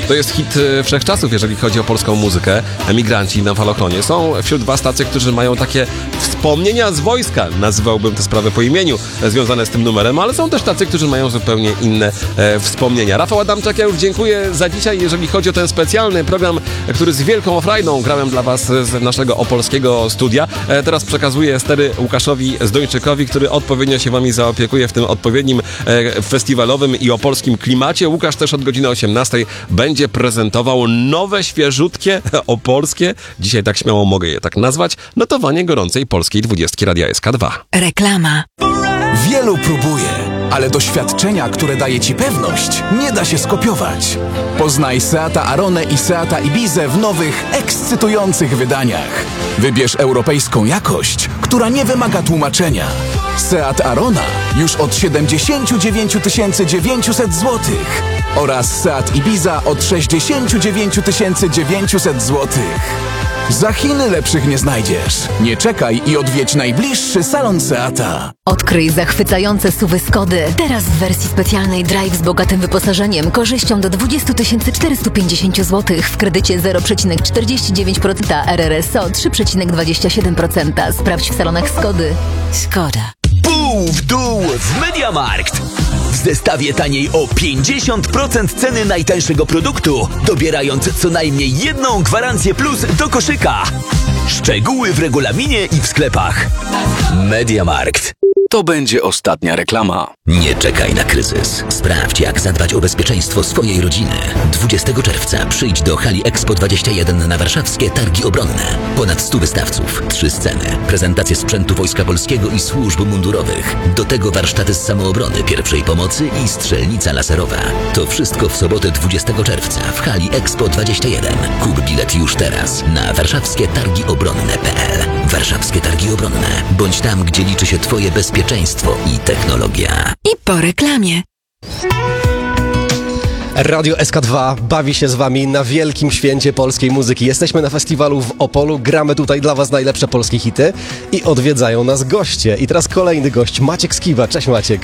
To jest hit wszechczasów, jeżeli chodzi o polską muzykę. Emigranci na Falochronie. Są wśród was tacy, którzy mają takie wspomnienia z wojska. Nazywałbym tę sprawę po imieniu, związane z tym numerem, ale są też tacy, którzy mają zupełnie inne wspomnienia. Rafał Adamczak, ja już dziękuję za dzisiaj, jeżeli chodzi o ten specjalny program, który z wielką frajdą grałem dla was z naszego opolskiego studia. Teraz przekazuję stery Łukaszowi Zdończykowi, który odpowiednio się wami zaopiekuje w tym odpowiednim festiwalowym i opolskim klimacie. Łukasz też od godziny 18 będzie prezentował nowe, świeżutkie, opolskie, dzisiaj tak śmiało mogę je tak nazwać, notowanie gorącej polskiej 20 Radia SK2. Reklama. Wielu próbuje, ale doświadczenia, które daje ci pewność, nie da się skopiować. Poznaj Seata Aronę i Seata Ibizę w nowych, ekscytujących wydaniach. Wybierz europejską jakość, która nie wymaga tłumaczenia. Seat Arona już od 79 900 zł oraz Seat Ibiza od 69 900 zł. Za Chiny lepszych nie znajdziesz. Nie czekaj i odwiedź najbliższy salon Seata. Odkryj zachwycające SUV-y Skody. Teraz w wersji specjalnej Drive z bogatym wyposażeniem, korzyścią do 20 450 zł w kredycie 0,49% RRSO 3,27%. Sprawdź w salonach Skody. Skoda. Pół w dół w MediaMarkt. W zestawie taniej o 50% ceny najtańszego produktu, dobierając co najmniej jedną gwarancję plus do koszyka. Szczegóły w regulaminie i w sklepach. MediaMarkt. To będzie ostatnia reklama. Nie czekaj na kryzys. Sprawdź, jak zadbać o bezpieczeństwo swojej rodziny. 20 czerwca przyjdź do hali Expo 21 na warszawskie Targi Obronne. Ponad 100 wystawców, 3 sceny, prezentacje sprzętu Wojska Polskiego i służb mundurowych. Do tego warsztaty z samoobrony, pierwszej pomocy i strzelnica laserowa. To wszystko w sobotę 20 czerwca w hali Expo 21. Kup bilet już teraz na warszawskietargiobronne.pl. Warszawskie Targi Obronne. Bądź tam, gdzie liczy się twoje bezpieczeństwo i technologia. I po reklamie. Radio SK2 bawi się z wami na wielkim święcie polskiej muzyki. Jesteśmy na festiwalu w Opolu, gramy tutaj dla was najlepsze polskie hity i odwiedzają nas goście. I teraz kolejny gość, Maciek Skiba. Cześć Maciek.